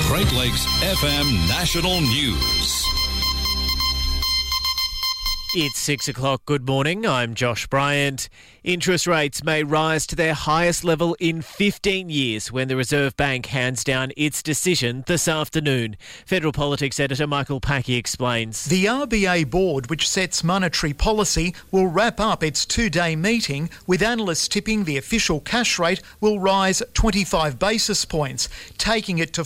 Great Lakes FM National News. It's 6 o'clock. Good morning. I'm Josh Bryant. Interest rates may rise to their highest level in 15 years when the Reserve Bank hands down its decision this afternoon. Federal Politics editor Michael Packey explains. The RBA board, which sets monetary policy, will wrap up its two-day meeting with analysts tipping the official cash rate will rise 25 basis points, taking it to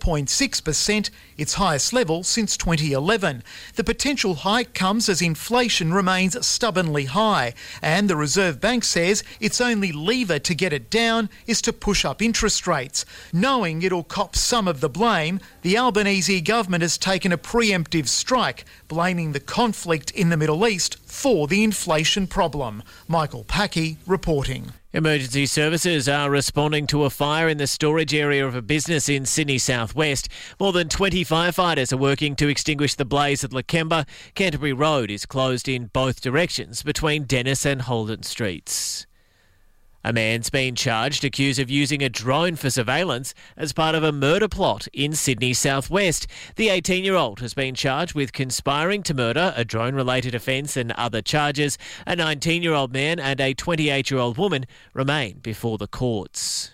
4.6%, its highest level since 2011. The potential hike comes as inflation remains stubbornly high, and the Reserve Bank says its only lever to get it down is to push up interest rates. Knowing it'll cop some of the blame, the Albanese government has taken a preemptive strike, blaming the conflict in the Middle East for the inflation problem. Michael Packey reporting. Emergency services are responding to a fire in the storage area of a business in Sydney southwest. More than 20 firefighters are working to extinguish the blaze at Lakemba. Canterbury Road is closed in both directions between Dennis and Holden Streets. A man's been charged accused of using a drone for surveillance as part of a murder plot in Sydney southwest. The 18-year-old has been charged with conspiring to murder, a drone-related offence and other charges. A 19-year-old man and a 28-year-old woman remain before the courts.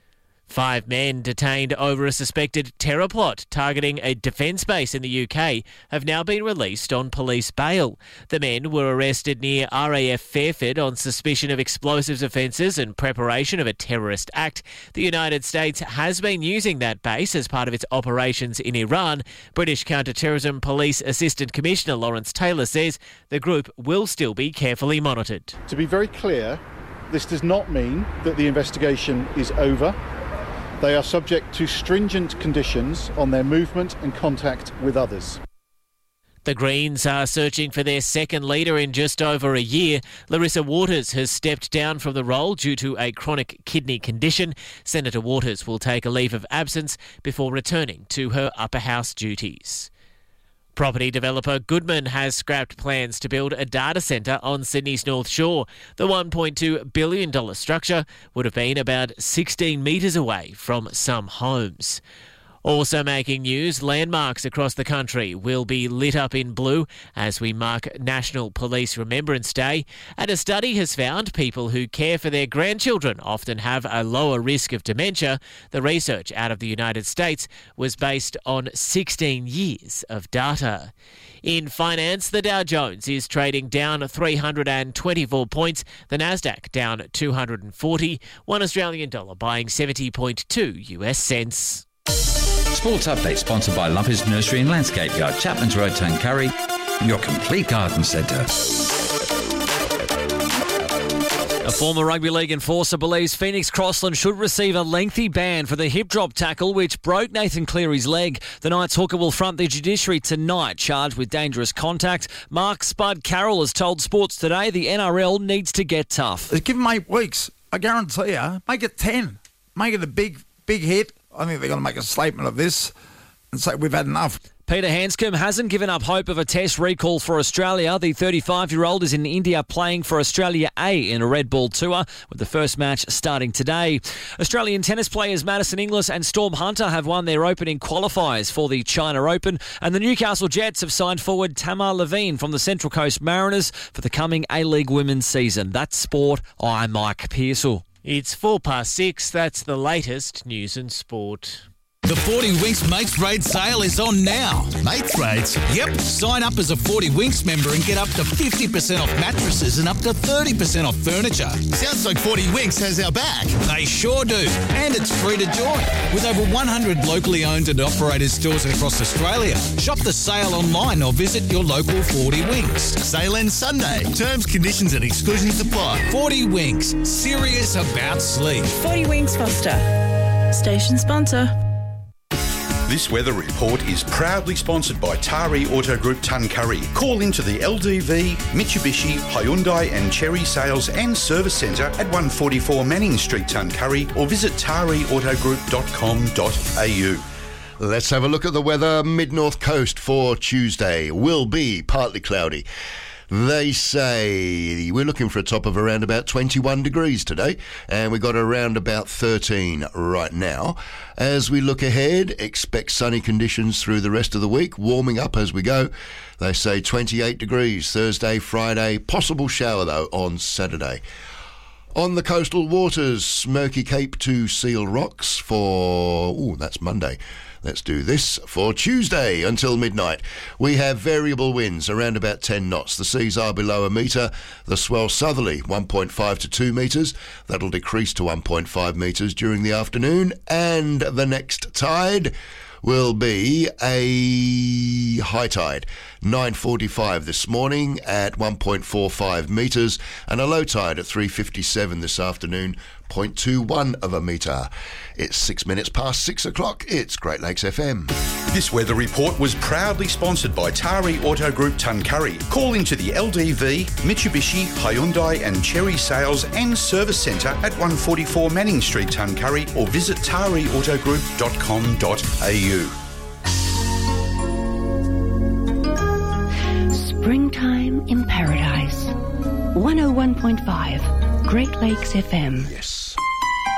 5 men detained over a suspected terror plot targeting a defence base in the UK have now been released on police bail. The men were arrested near RAF Fairford on suspicion of explosives offences and preparation of a terrorist act. The United States has been using that base as part of its operations in Iran. British Counter-Terrorism Police Assistant Commissioner Lawrence Taylor says the group will still be carefully monitored. To be very clear, this does not mean that the investigation is over. They are subject to stringent conditions on their movement and contact with others. The Greens are searching for their second leader in just over a year. Larissa Waters has stepped down from the role due to a chronic kidney condition. Senator Waters will take a leave of absence before returning to her upper house duties. Property developer Goodman has scrapped plans to build a data centre on Sydney's North Shore. The $1.2 billion structure would have been about 16 metres away from some homes. Also making news, landmarks across the country will be lit up in blue as we mark National Police Remembrance Day. And a study has found people who care for their grandchildren often have a lower risk of dementia. The research out of the United States was based on 16 years of data. In finance, the Dow Jones is trading down 324 points. The Nasdaq down 240. $1 Australian dollar buying 70.2 US cents. Sports update sponsored by Lumpers Nursery and Landscape Yard, Chapman's Road, Tuncurry, your complete garden centre. A former rugby league enforcer believes Phoenix Crossland should receive a lengthy ban for the hip drop tackle which broke Nathan Cleary's leg. The Knights hooker will front the judiciary tonight, charged with dangerous contact. Mark Spud Carroll has told Sports Today the NRL needs to get tough. Give them 8 weeks. I guarantee you, make it 10. Make it a big hit. I think they're going to make a statement of this and say we've had enough. Peter Hanscom hasn't given up hope of a test recall for Australia. The 35-year-old is in India playing for Australia A in a red ball tour, with the first match starting today. Australian tennis players Madison Inglis and Storm Hunter have won their opening qualifiers for the China Open, and the Newcastle Jets have signed forward Tamar Levine from the Central Coast Mariners for the coming A-League women's season. That's sport. I'm Mike Pearsall. It's 6:04. That's the latest news and sport. The 40 Winks Mates Raid sale is on now. Mates Raids? Yep. Sign up as a 40 Winks member and get up to 50% off mattresses and up to 30% off furniture. Sounds like 40 Winks has our back. They sure do. And it's free to join. With over 100 locally owned and operated stores across Australia. Shop the sale online or visit your local 40 Winks. Sale ends Sunday. Terms, conditions and exclusions apply. 40 Winks. Serious about sleep. 40 Winks Foster. Station sponsor. This weather report is proudly sponsored by Tari Auto Group Tuncurry. Call into the LDV, Mitsubishi, Hyundai and Chery Sales and Service Centre at 144 Manning Street, Tuncurry, or visit tariautogroup.com.au. Let's have a look at the weather. Mid-North Coast for Tuesday will be partly cloudy. They say we're looking for a top of around about 21 degrees today, and we got around about 13 right now. As we look ahead, expect sunny conditions through the rest of the week, warming up as we go. They say 28 degrees Thursday, Friday, possible shower though on Saturday. On the coastal waters, Smoky Cape to Seal Rocks for, that's Monday. Let's do this for Tuesday until midnight. We have variable winds around about 10 knots. The seas are below a metre. The swell southerly 1.5 to 2 metres. That'll decrease to 1.5 metres during the afternoon. And the next tide will be a high tide, 9:45 this morning at 1.45 metres, and a low tide at 3:57 this afternoon, 0.21 of a metre. It's 6 minutes past 6 o'clock. It's Great Lakes FM. This weather report was proudly sponsored by Tari Auto Group Tuncurry. Call into the LDV, Mitsubishi, Hyundai and Cherry Sales and Service Centre at 144 Manning Street, Tuncurry, or visit tariautogroup.com.au. Springtime in Paradise. 101.5 Great Lakes FM. Yes.